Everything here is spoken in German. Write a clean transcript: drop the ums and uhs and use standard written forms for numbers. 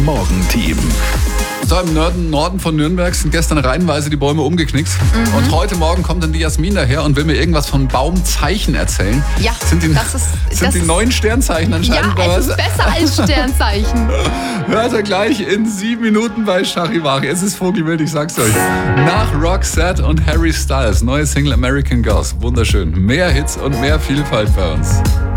Morgenteam. So, im Norden von Nürnberg sind gestern reihenweise die Bäume umgeknickt. Und heute Morgen kommt dann die Jasmin daher und will mir irgendwas von Baumzeichen erzählen. Ja, sind die neuen Sternzeichen anscheinend ja, oder es was? ist besser als Sternzeichen. Hört ihr gleich in 7 Minuten bei Charivari. Es ist Vogelwild, ich sag's euch. Nach Roxette und Harry Styles, neue Single American Girls. Wunderschön. Mehr Hits und mehr Vielfalt bei uns.